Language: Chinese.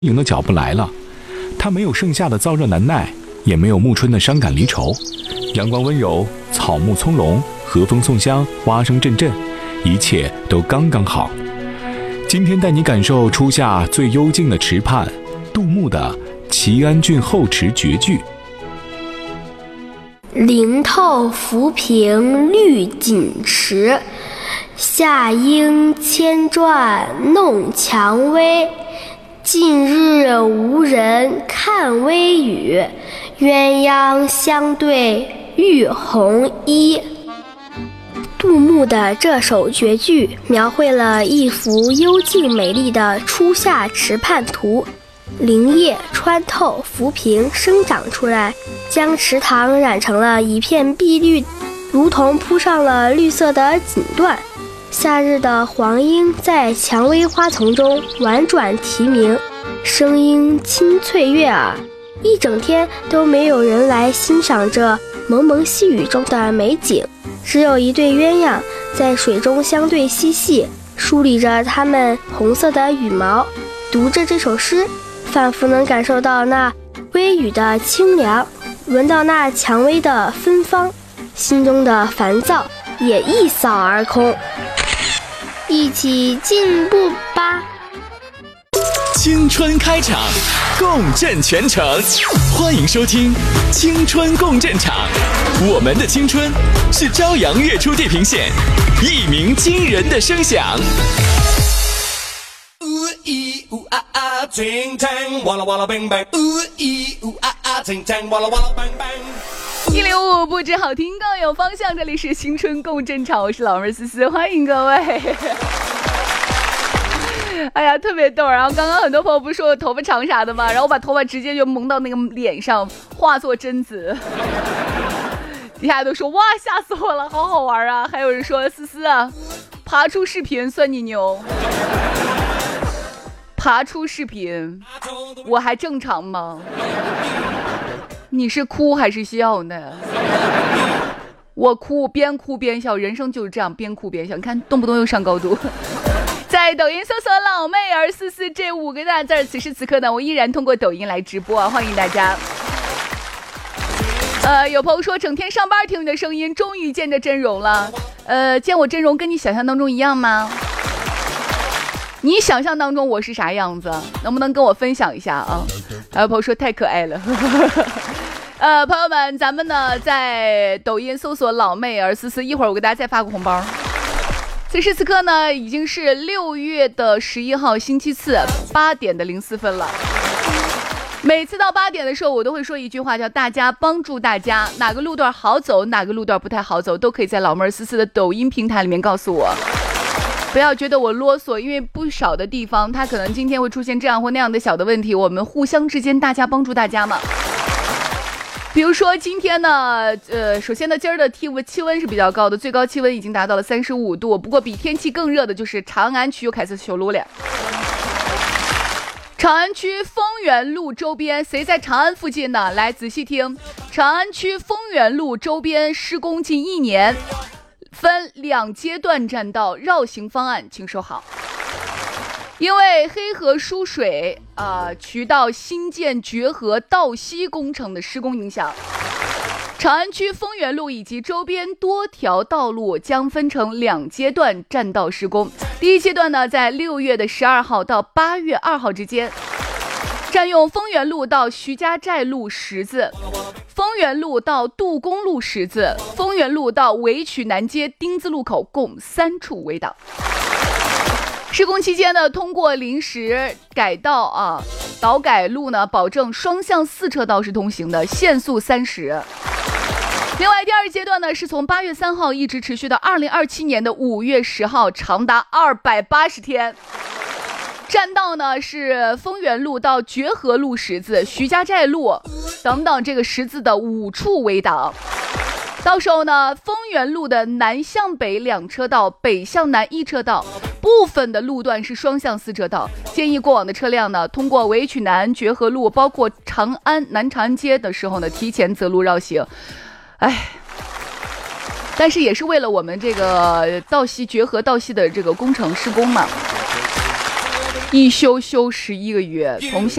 盈的脚步来了，它没有盛夏的燥热难耐，也没有暮春的伤感离愁，阳光温柔，草木葱茏，和风送香，花声阵阵，一切都刚刚好。今天带你感受初夏最幽静的池畔，杜牧的《齐安郡后池绝句》。 林透浮萍绿锦池，夏莺千啭弄蔷薇。近日无人看微雨，鸳鸯相对浴红衣。杜牧的这首绝句描绘了一幅幽静美丽的初夏池畔图，林叶穿透浮萍生长出来，将池塘染成了一片碧绿，如同铺上了绿色的锦缎。夏日的黄莺在蔷薇花丛中婉转啼鸣，声音清脆悦耳，一整天都没有人来欣赏这蒙蒙细雨中的美景，只有一对鸳鸯在水中相对嬉戏，梳理着它们红色的羽毛。读着这首诗，仿佛能感受到那微雨的清凉，闻到那蔷薇的芬芳，心中的烦躁也一扫而空。一起进步吧！ 青春开场，共振全城，欢迎收听青春共振场。我们的青春是朝阳月出地平线，一鸣惊人的声响。 105不止好听更有方向，这里是青春共振场，我是老妹思思，欢迎各位。哎呀，特别逗！然后刚刚很多朋友不是说我头发长啥的吗？然后我把头发直接就蒙到那个脸上，化作贞子。底下都说哇，吓死我了，好好玩啊！还有人说思思啊，爬出视频算你牛。爬出视频，我还正常吗？你是哭还是笑呢？我哭，边哭边笑，人生就是这样，边哭边笑。你看，动不动又上高度。在抖音搜索老妹儿思思这5个大字，此时此刻呢，我依然通过抖音来直播啊，欢迎大家。有朋友说整天上班听你的声音，终于见着真容了。见我真容跟你想象当中一样吗？你想象当中我是啥样子？能不能跟我分享一下啊？还有朋友说太可爱了。朋友们，咱们呢在抖音搜索老妹儿思思，一会儿我给大家再发个红包。此时此刻呢，已经是6月11号星期四8点04分了。每次到8点的时候，我都会说一句话，叫大家帮助大家，哪个路段好走，哪个路段不太好走，都可以在老妹儿思思的抖音平台里面告诉我。不要觉得我啰嗦，因为不少的地方它可能今天会出现这样或那样的小的问题，我们互相之间大家帮助大家嘛。比如说今天呢，首先呢，今儿的气温是比较高的，最高气温已经达到了35度。不过比天气更热的就是长安区又开始修路了。长安区丰源路周边，谁在长安附近呢？来仔细听，长安区丰源路周边施工近1年，分2阶段占道，绕行方案请收好。因为黑河输水渠道新建决河道西工程的施工影响，长安区丰源路以及周边多条道路将分成2阶段占道施工。第一阶段呢，在6月12号到8月2号之间，占用丰源路到徐家寨路10字，丰源路到杜公路10字，丰源路到围曲南街丁字路口共3处围挡。施工期间呢，通过临时改道导改路呢，保证双向4车道是通行的，限速30。另外，第2阶段呢，是从8月3号一直持续到2027年的5月10号，长达280天。占道呢是丰源路到决河路10字，徐家寨路等等这个10字的5处围挡。到时候呢，丰源路的南向北2车道，北向南1车道，部分的路段是双向4车道。建议过往的车辆呢，通过围曲南、决河路，包括南长安街的时候呢，提前择路绕行。但是也是为了我们这个决河道西的这个工程施工嘛。 一休11个月，从